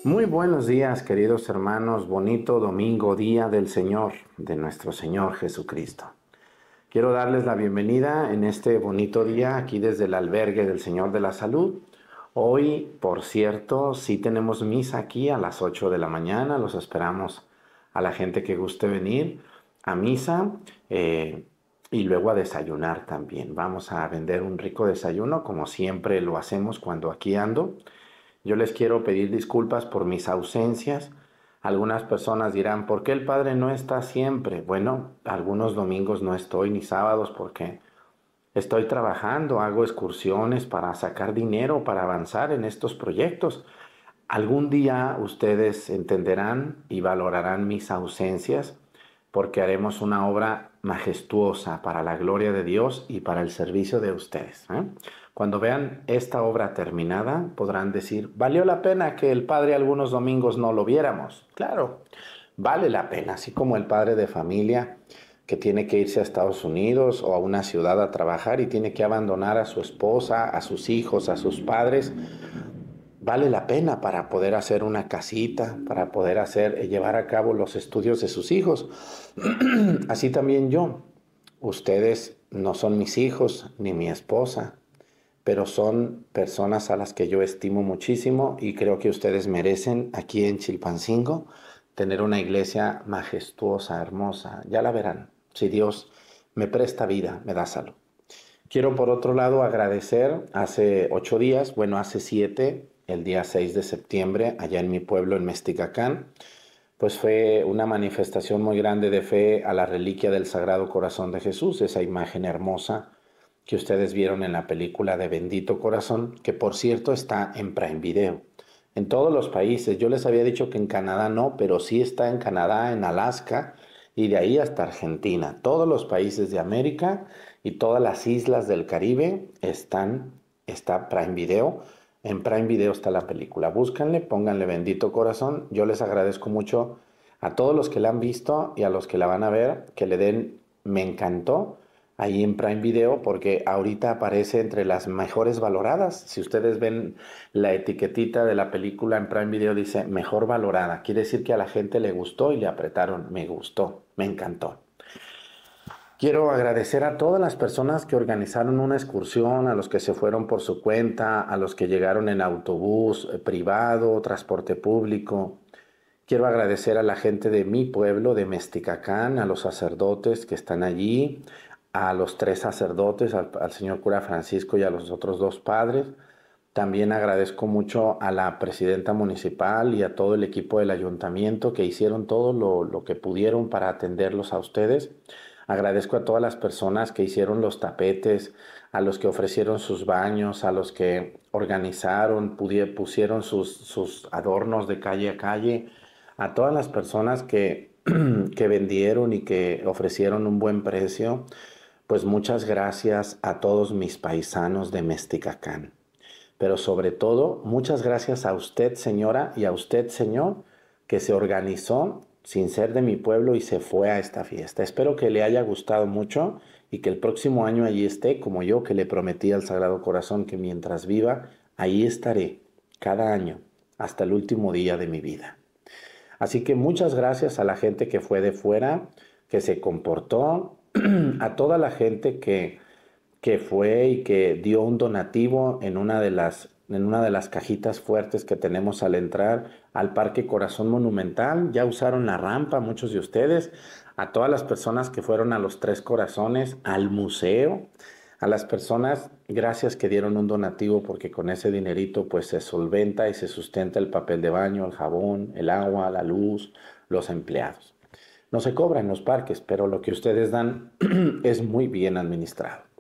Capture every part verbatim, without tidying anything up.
Muy buenos días, queridos hermanos. Bonito domingo, día del Señor, de nuestro Señor Jesucristo. Quiero darles la bienvenida en este bonito día aquí desde el albergue del Señor de la Salud. Hoy, por cierto, sí tenemos misa aquí a las ocho de la mañana. Los esperamos a la gente que guste venir a misa eh, y luego a desayunar también. Vamos a vender un rico desayuno como siempre lo hacemos cuando aquí ando. Yo les quiero pedir disculpas por mis ausencias. Algunas personas dirán, ¿por qué el Padre no está siempre? Bueno, algunos domingos no estoy ni sábados porque estoy trabajando, hago excursiones para sacar dinero, para avanzar en estos proyectos. Algún día ustedes entenderán y valorarán mis ausencias porque haremos una obra majestuosa para la gloria de Dios y para el servicio de ustedes, ¿eh? Cuando vean esta obra terminada, podrán decir, ¿valió la pena que el padre algunos domingos no lo viéramos? Claro, vale la pena, así como el padre de familia que tiene que irse a Estados Unidos o a una ciudad a trabajar y tiene que abandonar a su esposa, a sus hijos, a sus padres. Vale la pena para poder hacer una casita, para poder hacer, llevar a cabo los estudios de sus hijos. Así también yo. Ustedes no son mis hijos ni mi esposa, pero son personas a las que yo estimo muchísimo y creo que ustedes merecen aquí en Chilpancingo tener una iglesia majestuosa, hermosa. Ya la verán, si Dios me presta vida, me da salud. Quiero por otro lado agradecer hace ocho días, bueno hace siete, el día seis de septiembre, allá en mi pueblo en Mesticacán, pues fue una manifestación muy grande de fe a la reliquia del Sagrado Corazón de Jesús, esa imagen hermosa que ustedes vieron en la película de Bendito Corazón, que por cierto está en Prime Video. En todos los países, yo les había dicho que en Canadá no, pero sí está en Canadá, en Alaska y de ahí hasta Argentina. Todos los países de América y todas las islas del Caribe están, está Prime Video. En Prime Video está la película. Búscanle, pónganle Bendito Corazón. Yo les agradezco mucho a todos los que la han visto y a los que la van a ver, que le den me encantó ahí en Prime Video, porque ahorita aparece entre las mejores valoradas. Si ustedes ven la etiquetita de la película en Prime Video, dice mejor valorada. Quiere decir que a la gente le gustó y le apretaron me gustó, me encantó. Quiero agradecer a todas las personas que organizaron una excursión, a los que se fueron por su cuenta, a los que llegaron en autobús eh, privado, transporte público. Quiero agradecer a la gente de mi pueblo, de Mesticacán, a los sacerdotes que están allí, a los tres sacerdotes, al, al señor cura Francisco y a los otros dos padres. También agradezco mucho a la presidenta municipal y a todo el equipo del ayuntamiento que hicieron todo lo, lo que pudieron para atenderlos a ustedes. Agradezco a todas las personas que hicieron los tapetes, a los que ofrecieron sus baños, a los que organizaron, pusieron sus, sus adornos de calle a calle, a todas las personas que, que vendieron y que ofrecieron un buen precio. Pues muchas gracias a todos mis paisanos de Mesticacán. Pero sobre todo, muchas gracias a usted, señora, y a usted, señor, que se organizó sin ser de mi pueblo y se fue a esta fiesta. Espero que le haya gustado mucho y que el próximo año allí esté, como yo que le prometí al Sagrado Corazón que mientras viva, ahí estaré cada año hasta el último día de mi vida. Así que muchas gracias a la gente que fue de fuera, que se comportó, a toda la gente que, que fue y que dio un donativo en una de las en una de las cajitas fuertes que tenemos al entrar al Parque Corazón Monumental. Ya usaron la rampa muchos de ustedes. A todas las personas que fueron a los Tres Corazones, al museo, a las personas, gracias que dieron un donativo porque con ese dinerito pues se solventa y se sustenta el papel de baño, el jabón, el agua, la luz, los empleados. No se cobra en los parques, pero lo que ustedes dan es muy bien administrado.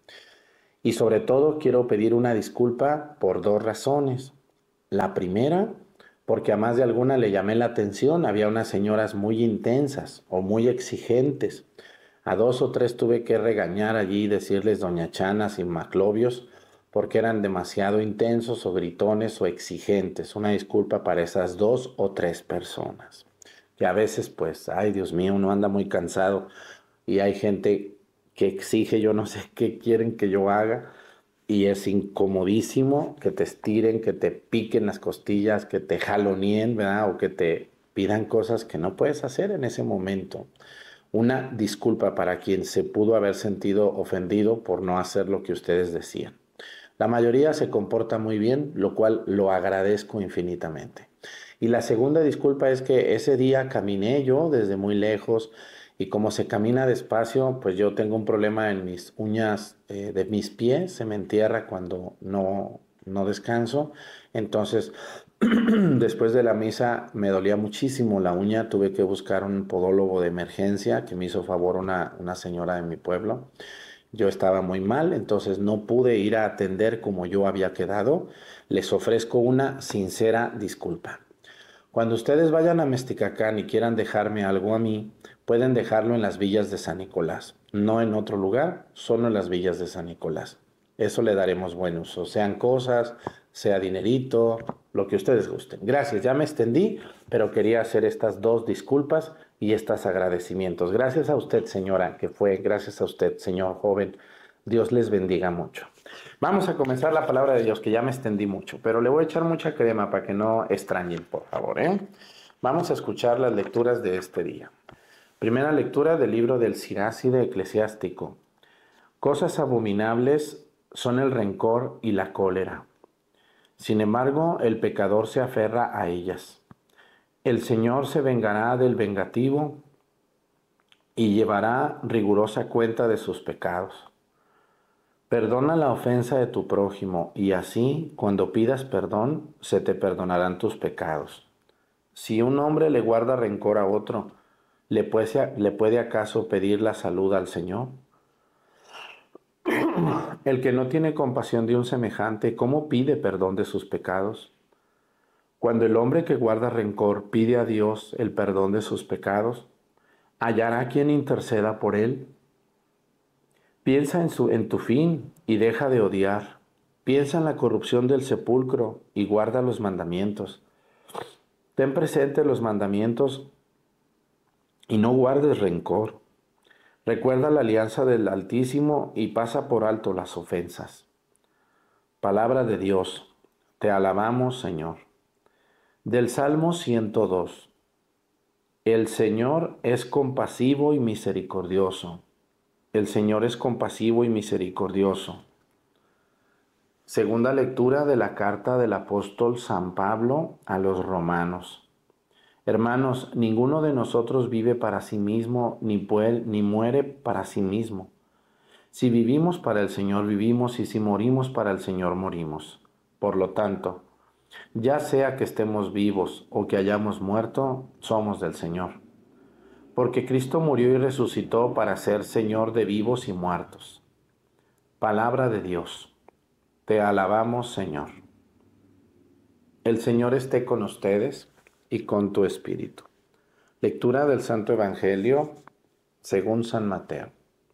Y sobre todo quiero pedir una disculpa por dos razones. La primera, porque a más de alguna le llamé la atención, había unas señoras muy intensas o muy exigentes. A dos o tres tuve que regañar allí y decirles doña Chanas y Maclovios porque eran demasiado intensos o gritones o exigentes. Una disculpa para esas dos o tres personas. Y a veces pues, ay Dios mío, uno anda muy cansado y hay gente que exige, yo no sé qué quieren que yo haga, y es incomodísimo que te estiren, que te piquen las costillas, que te jaloneen, ¿verdad? O que te pidan cosas que no puedes hacer en ese momento. Una disculpa para quien se pudo haber sentido ofendido por no hacer lo que ustedes decían. La mayoría se comporta muy bien, lo cual lo agradezco infinitamente. Y la segunda disculpa es que ese día caminé yo desde muy lejos y como se camina despacio, pues yo tengo un problema en mis uñas eh, de mis pies, se me entierra cuando no, no descanso. Entonces, después de la misa me dolía muchísimo la uña, tuve que buscar un podólogo de emergencia que me hizo favor una, una señora de mi pueblo. Yo estaba muy mal, entonces no pude ir a atender como yo había quedado. Les ofrezco una sincera disculpa. Cuando ustedes vayan a Mesticacán y quieran dejarme algo a mí, pueden dejarlo en las villas de San Nicolás, no en otro lugar, solo en las villas de San Nicolás. Eso le daremos buen uso, sean cosas, sea dinerito, lo que ustedes gusten. Gracias, ya me extendí, pero quería hacer estas dos disculpas y estos agradecimientos. Gracias a usted, señora, que fue, gracias a usted, señor joven. Dios les bendiga mucho. Vamos a comenzar la palabra de Dios, que ya me extendí mucho, pero le voy a echar mucha crema para que no extrañen, por favor, ¿eh? Vamos a escuchar las lecturas de este día. Primera lectura del libro del Siráside Eclesiástico. Cosas abominables son el rencor y la cólera. Sin embargo, el pecador se aferra a ellas. El Señor se vengará del vengativo y llevará rigurosa cuenta de sus pecados. Perdona la ofensa de tu prójimo, y así, cuando pidas perdón, se te perdonarán tus pecados. Si un hombre le guarda rencor a otro, ¿le puede, le puede acaso pedir la salud al Señor? El que no tiene compasión de un semejante, ¿cómo pide perdón de sus pecados? Cuando el hombre que guarda rencor pide a Dios el perdón de sus pecados, ¿hallará quien interceda por él? Piensa en, su, en tu fin y deja de odiar. Piensa en la corrupción del sepulcro y guarda los mandamientos. Ten presente los mandamientos y no guardes rencor. Recuerda la alianza del Altísimo y pasa por alto las ofensas. Palabra de Dios, te alabamos, Señor. Del Salmo ciento dos. El Señor es compasivo y misericordioso. El Señor es compasivo y misericordioso. Segunda lectura de la carta del apóstol San Pablo a los romanos. Hermanos, ninguno de nosotros vive para sí mismo, ni, puede, ni muere para sí mismo. Si vivimos para el Señor, vivimos, y si morimos para el Señor, morimos. Por lo tanto, ya sea que estemos vivos o que hayamos muerto, somos del Señor. Porque Cristo murió y resucitó para ser Señor de vivos y muertos. Palabra de Dios. Te alabamos, Señor. El Señor esté con ustedes y con tu espíritu. Lectura del Santo Evangelio según San Mateo.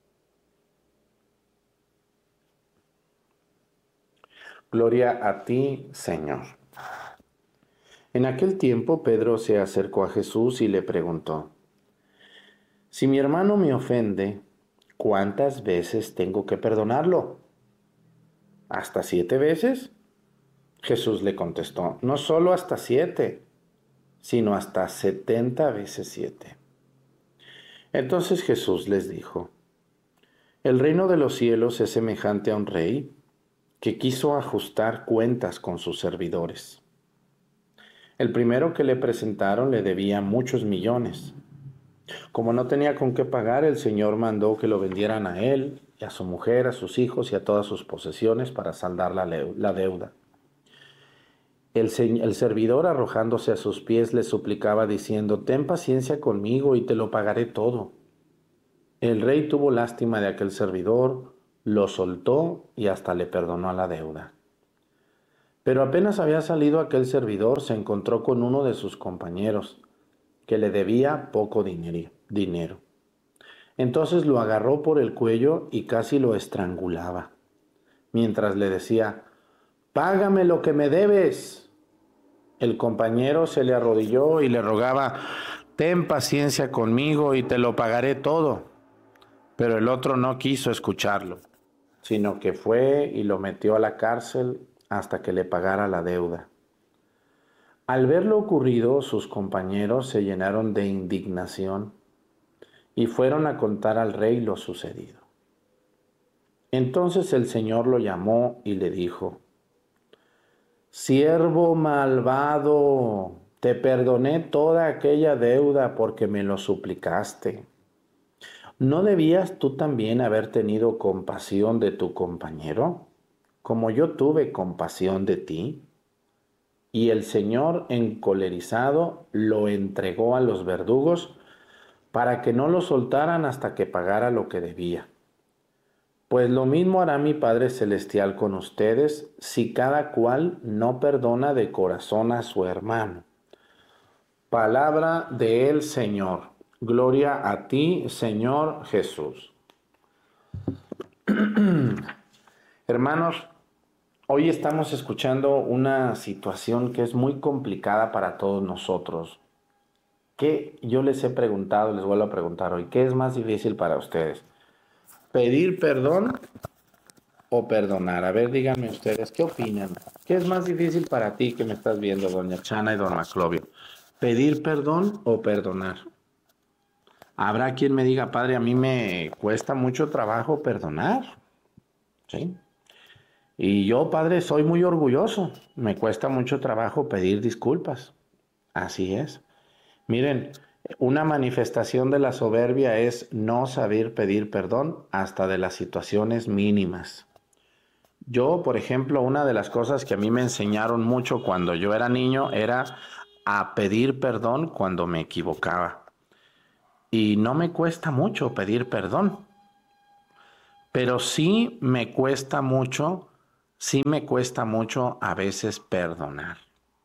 Gloria a ti, Señor. En aquel tiempo Pedro se acercó a Jesús y le preguntó: Si mi hermano me ofende, ¿cuántas veces tengo que perdonarlo? ¿Hasta siete veces? Jesús le contestó: No solo hasta siete, sino hasta setenta veces siete. Entonces Jesús les dijo: El reino de los cielos es semejante a un rey que quiso ajustar cuentas con sus servidores. El primero que le presentaron le debía muchos millones. Como no tenía con qué pagar, el Señor mandó que lo vendieran a él, y a su mujer, a sus hijos y a todas sus posesiones para saldar la, la deuda. El, el servidor, arrojándose a sus pies, le suplicaba diciendo: Ten paciencia conmigo y te lo pagaré todo. El rey tuvo lástima de aquel servidor, lo soltó y hasta le perdonó la deuda. Pero apenas había salido aquel servidor, se encontró con uno de sus compañeros, que le debía poco dinero. Entonces lo agarró por el cuello y casi lo estrangulaba, mientras le decía: «Págame lo que me debes». El compañero se le arrodilló y le rogaba: «Ten paciencia conmigo y te lo pagaré todo». Pero el otro no quiso escucharlo. sino que fue y lo metió a la cárcel hasta que le pagara la deuda. Al ver lo ocurrido, sus compañeros se llenaron de indignación y fueron a contar al rey lo sucedido. Entonces el Señor lo llamó y le dijo: «Siervo malvado, te perdoné toda aquella deuda porque me lo suplicaste. ¿No debías tú también haber tenido compasión de tu compañero, como yo tuve compasión de ti?» Y el Señor, encolerizado, lo entregó a los verdugos para que no lo soltaran hasta que pagara lo que debía. Pues lo mismo hará mi Padre Celestial con ustedes si cada cual no perdona de corazón a su hermano. Palabra del Señor. Gloria a ti, Señor Jesús. Hermanos, hoy estamos escuchando una situación que es muy complicada para todos nosotros. ¿Qué? Yo les he preguntado, les vuelvo a preguntar hoy, ¿qué es más difícil para ustedes? ¿Pedir perdón o perdonar? A ver, díganme ustedes, ¿qué opinan? ¿Qué es más difícil para ti que me estás viendo, doña Chana y don Maclovio? ¿Pedir perdón o perdonar? Habrá quien me diga: padre, a mí me cuesta mucho trabajo perdonar, ¿sí? Y yo, padre, soy muy orgulloso, me cuesta mucho trabajo pedir disculpas. Así es. Miren, una manifestación de la soberbia es no saber pedir perdón hasta de las situaciones mínimas. Yo, por ejemplo, una de las cosas que a mí me enseñaron mucho cuando yo era niño era a pedir perdón cuando me equivocaba. Y no me cuesta mucho pedir perdón, pero sí me cuesta mucho, sí me cuesta mucho a veces perdonar.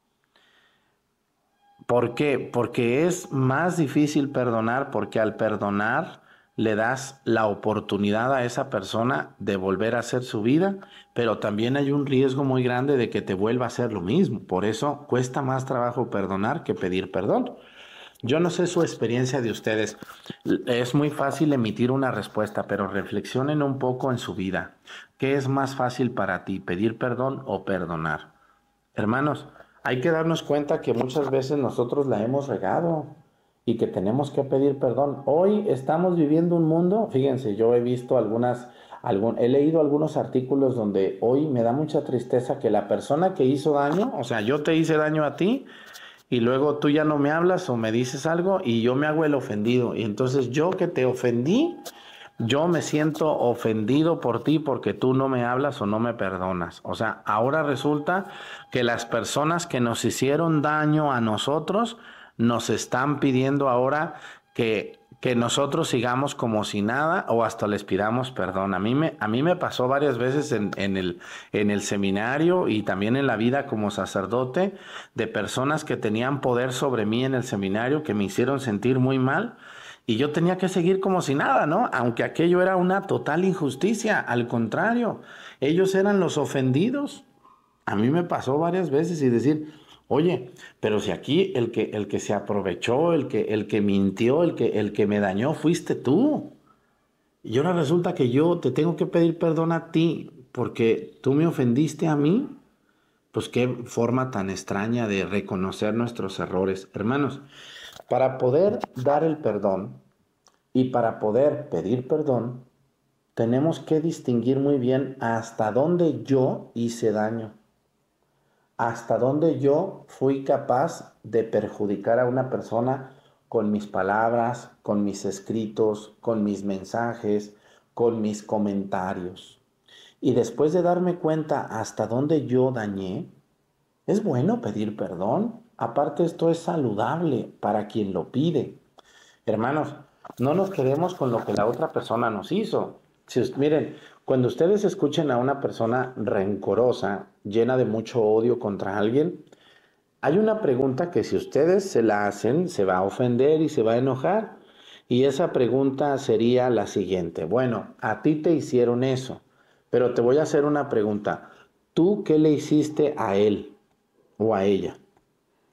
¿Por qué? Porque es más difícil perdonar, porque al perdonar le das la oportunidad a esa persona de volver a hacer su vida, pero también hay un riesgo muy grande de que te vuelva a hacer lo mismo. Por eso cuesta más trabajo perdonar que pedir perdón. Yo no sé su experiencia de ustedes. Es muy fácil emitir una respuesta, pero reflexionen un poco en su vida. ¿Qué es más fácil para ti, pedir perdón o perdonar? Hermanos, hay que darnos cuenta que muchas veces nosotros la hemos regado y que tenemos que pedir perdón. Hoy estamos viviendo un mundo, fíjense, yo he visto algunas, algún, he leído algunos artículos donde hoy me da mucha tristeza que la persona que hizo daño, o sea, yo te hice daño a ti y luego tú ya no me hablas o me dices algo y yo me hago el ofendido. Y entonces yo que te ofendí, yo me siento ofendido por ti porque tú no me hablas o no me perdonas. O sea, ahora resulta que las personas que nos hicieron daño a nosotros nos están pidiendo ahora que, que nosotros sigamos como si nada o hasta les pidamos perdón. A mí me, a mí me pasó varias veces en, en, el, en el seminario y también en la vida como sacerdote de personas que tenían poder sobre mí en el seminario que me hicieron sentir muy mal. Y yo tenía que seguir como si nada, ¿no? Aunque aquello era una total injusticia. Al contrario, ellos eran los ofendidos. A mí me pasó varias veces y decir, oye, pero si aquí el que, el que se aprovechó, el que, el que mintió, el que, el que me dañó, fuiste tú. Y ahora resulta que yo te tengo que pedir perdón a ti porque tú me ofendiste a mí. Pues qué forma tan extraña de reconocer nuestros errores. Hermanos, para poder dar el perdón y para poder pedir perdón, tenemos que distinguir muy bien hasta dónde yo hice daño, hasta dónde yo fui capaz de perjudicar a una persona con mis palabras, con mis escritos, con mis mensajes, con mis comentarios. Y después de darme cuenta hasta dónde yo dañé, es bueno pedir perdón. Aparte, esto es saludable para quien lo pide. Hermanos, no nos quedemos con lo que la otra persona nos hizo. Si, miren, cuando ustedes escuchen a una persona rencorosa, llena de mucho odio contra alguien, hay una pregunta que si ustedes se la hacen, se va a ofender y se va a enojar. Y esa pregunta sería la siguiente. Bueno, a ti te hicieron eso, pero te voy a hacer una pregunta. ¿Tú qué le hiciste a él o a ella?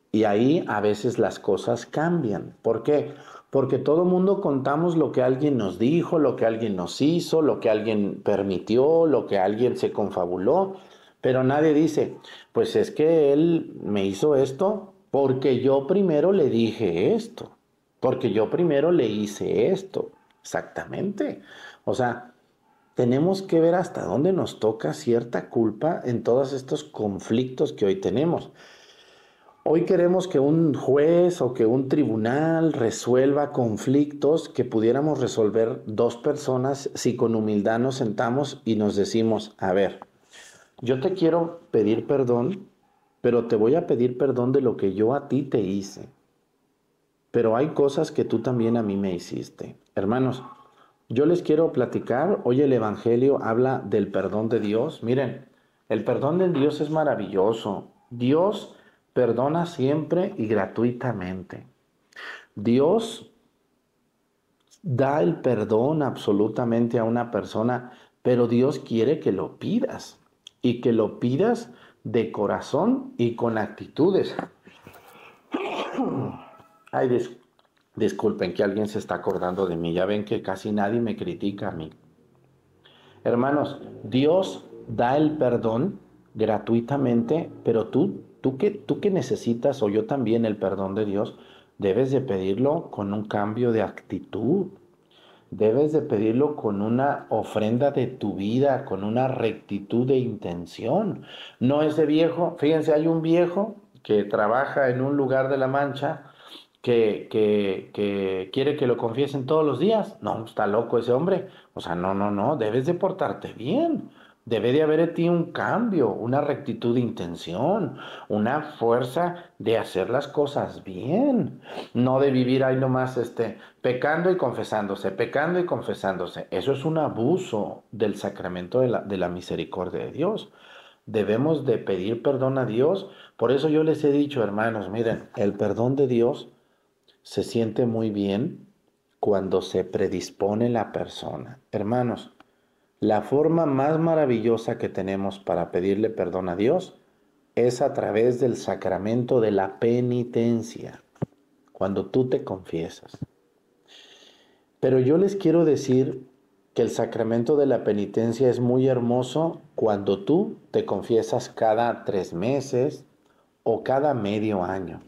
Y ahí a veces las cosas cambian. ¿Por qué? Porque todo mundo contamos lo que alguien nos dijo, lo que alguien nos hizo, lo que alguien permitió, lo que alguien se confabuló, pero nadie dice, pues es que él me hizo esto porque yo primero le dije esto, porque yo primero le hice esto. Exactamente. O sea, tenemos que ver hasta dónde nos toca cierta culpa en todos estos conflictos que hoy tenemos. Hoy queremos que un juez o que un tribunal resuelva conflictos que pudiéramos resolver dos personas si con humildad nos sentamos y nos decimos, a ver, yo te quiero pedir perdón, pero te voy a pedir perdón de lo que yo a ti te hice. Pero hay cosas que tú también a mí me hiciste. Hermanos, yo les quiero platicar, hoy el Evangelio habla del perdón de Dios. Miren, el perdón de Dios es maravilloso. Dios perdona siempre y gratuitamente. Dios da el perdón absolutamente a una persona, pero Dios quiere que lo pidas y que lo pidas de corazón y con actitudes. Ay, dis- disculpen que alguien se está acordando de mí. Ya ven que casi nadie me critica a mí. Hermanos, Dios da el perdón gratuitamente, pero tú, tú que, tú que necesitas, o yo también, el perdón de Dios, debes de pedirlo con un cambio de actitud. Debes de pedirlo con una ofrenda de tu vida, con una rectitud de intención. No ese viejo, fíjense, hay un viejo que trabaja en un lugar de La Mancha que, que, que quiere que lo confiesen todos los días. No, está loco ese hombre. O sea, no, no, no, debes de portarte bien. Debe de haber en ti un cambio, una rectitud de intención, una fuerza de hacer las cosas bien, no de vivir ahí nomás este, pecando y confesándose, pecando y confesándose. Eso es un abuso del sacramento de la, de la misericordia de Dios. Debemos de pedir perdón a Dios. Por eso yo les he dicho, hermanos, miren, el perdón de Dios se siente muy bien cuando se predispone la persona. Hermanos, la forma más maravillosa que tenemos para pedirle perdón a Dios es a través del sacramento de la penitencia, cuando tú te confiesas. Pero yo les quiero decir que el sacramento de la penitencia es muy hermoso cuando tú te confiesas cada tres meses o cada medio año.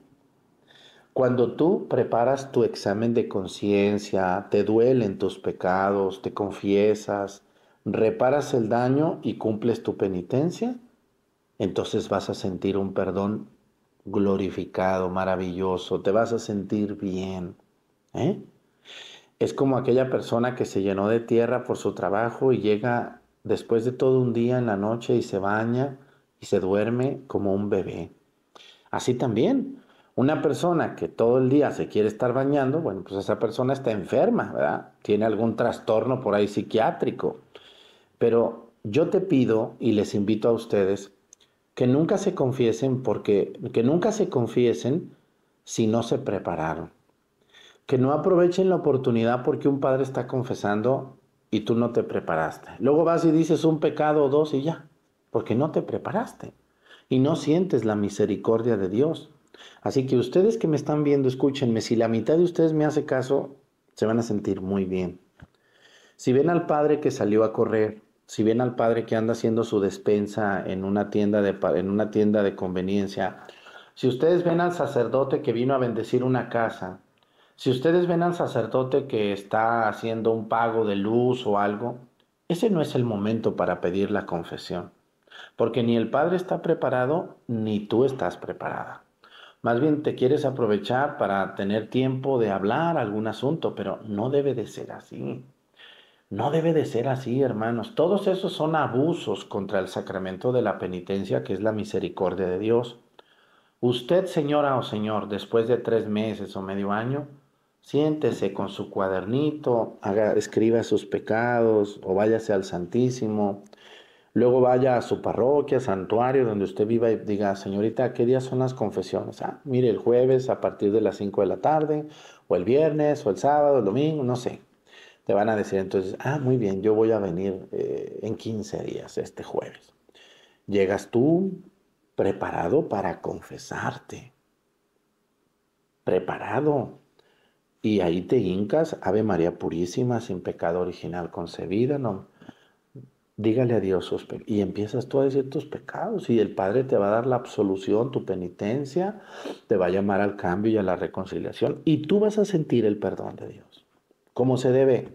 Cuando tú preparas tu examen de conciencia, te duelen tus pecados, te confiesas, reparas el daño y cumples tu penitencia, entonces vas a sentir un perdón glorificado, maravilloso, te vas a sentir bien, ¿eh? Es como aquella persona que se llenó de tierra por su trabajo y llega después de todo un día en la noche y se baña y se duerme como un bebé. Así también, una persona que todo el día se quiere estar bañando, bueno, pues esa persona está enferma, ¿verdad? Tiene algún trastorno por ahí psiquiátrico. Pero yo te pido y les invito a ustedes que nunca se confiesen porque, que nunca se confiesen si no se prepararon. Que no aprovechen la oportunidad porque un padre está confesando y tú no te preparaste. Luego vas y dices un pecado o dos y ya, porque no te preparaste y no sientes la misericordia de Dios. Así que ustedes que me están viendo, escúchenme, si la mitad de ustedes me hace caso, se van a sentir muy bien. Si ven al padre que salió a correr, si ven al padre que anda haciendo su despensa en una tienda de, en una tienda de conveniencia, si ustedes ven al sacerdote que vino a bendecir una casa, si ustedes ven al sacerdote que está haciendo un pago de luz o algo, ese no es el momento para pedir la confesión, porque ni el padre está preparado ni tú estás preparada. Más bien te quieres aprovechar para tener tiempo de hablar algún asunto, pero no debe de ser así. No debe de ser así, hermanos. Todos esos son abusos contra el sacramento de la penitencia, que es la misericordia de Dios. Usted, señora o señor, después de tres meses o medio año, siéntese con su cuadernito, haga, escriba sus pecados o váyase al Santísimo. Luego vaya a su parroquia, santuario, donde usted viva y diga, señorita, ¿qué días son las confesiones? Ah, mire, el jueves a partir de las cinco de la tarde, o el viernes, o el sábado, el domingo, no sé. Te van a decir entonces, ah, muy bien, yo voy a venir eh, en quince días, este jueves. Llegas tú preparado para confesarte. preparado. Y ahí te hincas, Ave María Purísima, sin pecado original concebida, no. Dígale a Dios sus pecados. Y empiezas tú a decir tus pecados. Y el Padre te va a dar la absolución, tu penitencia, te va a llamar al cambio y a la reconciliación. Y tú vas a sentir el perdón de Dios. Como se debe.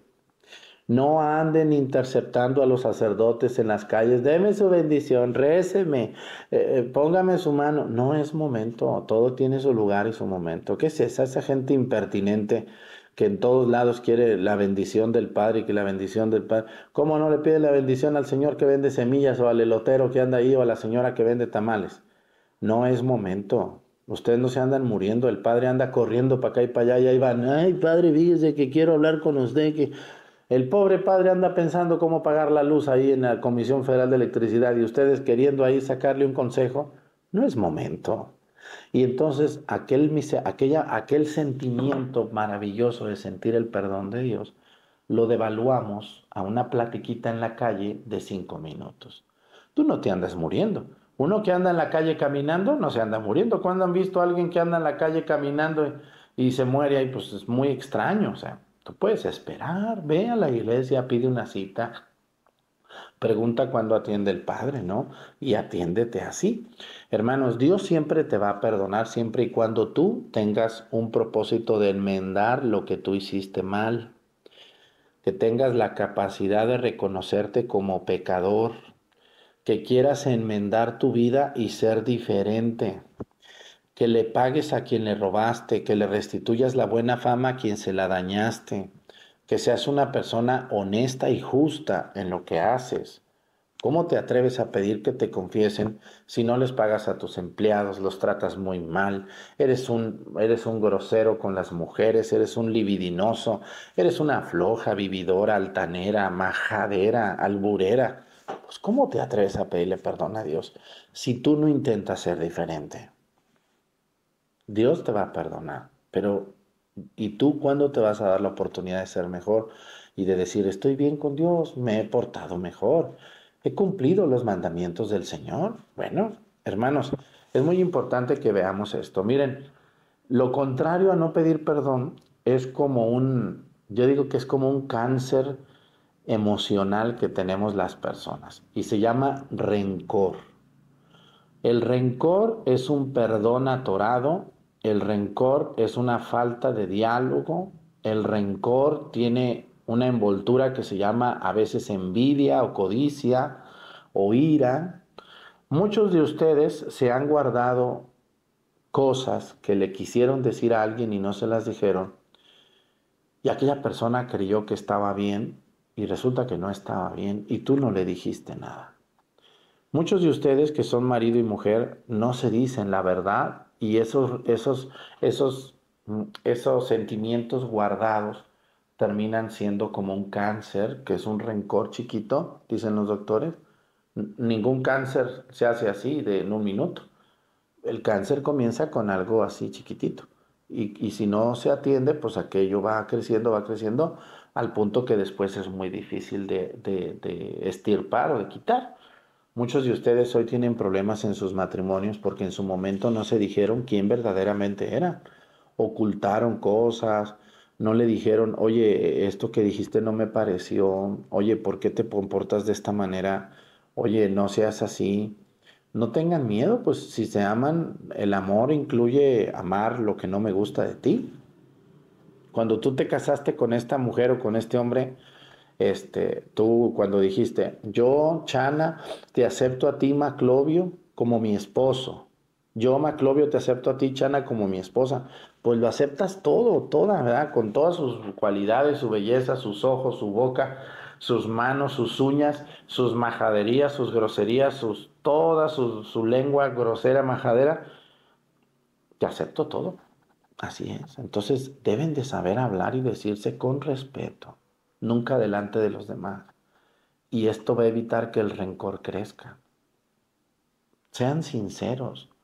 No anden interceptando a los sacerdotes en las calles. Deme su bendición, réceme, eh, eh, póngame su mano. No es momento. Todo tiene su lugar y su momento. ¿Qué es esa? Esa gente impertinente que en todos lados quiere la bendición del Padre y que la bendición del Padre. ¿Cómo no le pide la bendición al Señor que vende semillas o al elotero que anda ahí o a la señora que vende tamales? No es momento. Ustedes no se andan muriendo. El Padre anda corriendo para acá y para allá y ahí van. Ay, Padre, fíjese que quiero hablar con usted. Que el pobre Padre anda pensando cómo pagar la luz ahí en la Comisión Federal de Electricidad y ustedes queriendo ahí sacarle un consejo. No es momento. Y entonces aquel, aquella, aquel sentimiento maravilloso de sentir el perdón de Dios, lo devaluamos a una platiquita en la calle de cinco minutos. Tú no te andas muriendo. Uno que anda en la calle caminando no se anda muriendo. ¿Cuándo han visto a alguien que anda en la calle caminando y, y se muere ahí? Pues es muy extraño. O sea, tú puedes esperar, ve a la iglesia, pide una cita. Pregunta cuándo atiende el Padre, ¿no? Y atiéndete así. Hermanos, Dios siempre te va a perdonar siempre y cuando tú tengas un propósito de enmendar lo que tú hiciste mal. Que tengas la capacidad de reconocerte como pecador. Que quieras enmendar tu vida y ser diferente. Que le pagues a quien le robaste, que le restituyas la buena fama a quien se la dañaste. Que seas una persona honesta y justa en lo que haces. ¿Cómo te atreves a pedir que te confiesen si no les pagas a tus empleados, los tratas muy mal, eres un, eres un grosero con las mujeres, eres un libidinoso, eres una floja, vividora, altanera, majadera, alburera? Pues ¿cómo te atreves a pedirle perdón a Dios si tú no intentas ser diferente? Dios te va a perdonar, pero ¿y tú cuándo te vas a dar la oportunidad de ser mejor y de decir, estoy bien con Dios, me he portado mejor, he cumplido los mandamientos del Señor? Bueno, hermanos, es muy importante que veamos esto. Miren, lo contrario a no pedir perdón es como un, yo digo que es como un cáncer emocional que tenemos las personas y se llama rencor. El rencor es un perdón atorado, el rencor es una falta de diálogo, el rencor tiene una envoltura que se llama a veces envidia o codicia o ira. Muchos de ustedes se han guardado cosas que le quisieron decir a alguien y no se las dijeron, y aquella persona creyó que estaba bien y resulta que no estaba bien y tú no le dijiste nada. Muchos de ustedes que son marido y mujer no se dicen la verdad y esos, esos, esos, esos sentimientos guardados terminan siendo como un cáncer, que es un rencor chiquito, dicen los doctores. Ningún cáncer se hace así de en un minuto. El cáncer comienza con algo así chiquitito. Y, y si no se atiende, pues aquello va creciendo, va creciendo, al punto que después es muy difícil de, de, de extirpar o de quitar. Muchos de ustedes hoy tienen problemas en sus matrimonios porque en su momento no se dijeron quién verdaderamente eran. Ocultaron cosas, no le dijeron, oye, esto que dijiste no me pareció, oye, ¿por qué te comportas de esta manera? Oye, no seas así. No tengan miedo, pues si se aman, el amor incluye amar lo que no me gusta de ti. Cuando tú te casaste con esta mujer o con este hombre, este, tú cuando dijiste, yo, Chana, te acepto a ti, Maclovio, como mi esposo. Yo, Maclovio, te acepto a ti, Chana, como mi esposa. Pues lo aceptas todo, toda, ¿verdad? Con todas sus cualidades, su belleza, sus ojos, su boca, sus manos, sus uñas, sus majaderías, sus groserías, sus, toda su, su lengua grosera, majadera. Te acepto todo. Así es. Entonces deben de saber hablar y decirse con respeto, nunca delante de los demás. Y esto va a evitar que el rencor crezca. Sean sinceros.